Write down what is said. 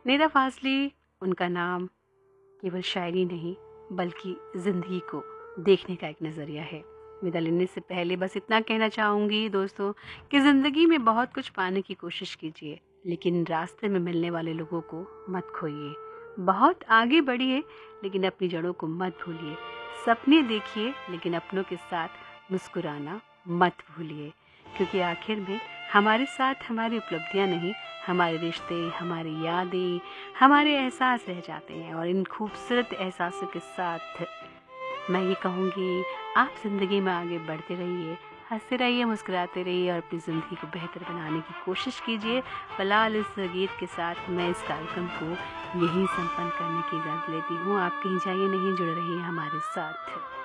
निदा फाज़ली, उनका नाम केवल शायरी नहीं बल्कि ज़िंदगी को देखने का एक नज़रिया है। विदा लेने से पहले बस इतना कहना चाहूँगी दोस्तों कि ज़िंदगी में बहुत कुछ पाने की कोशिश कीजिए, लेकिन रास्ते में मिलने वाले लोगों को मत खोइए। बहुत आगे बढ़िए, लेकिन अपनी जड़ों को मत भूलिए। सपने देखिए, लेकिन अपनों के साथ मुस्कुराना मत भूलिए, क्योंकि आखिर में हमारे साथ हमारी उपलब्धियां नहीं, हमारे रिश्ते, हमारी यादें, हमारे एहसास रह जाते हैं। और इन खूबसूरत एहसासों के साथ मैं ये कहूँगी, आप ज़िंदगी में आगे बढ़ते रहिए, हंसते रहिए, मुस्कुराते रहिए और अपनी ज़िंदगी को बेहतर बनाने की कोशिश कीजिए। फिलहाल इस गीत के साथ मैं इस कार्यक्रम को यहीं संपन्न करने की इजाज़त लेती हूँ। आप कहीं जाइए नहीं, जुड़े रहिए हमारे साथ।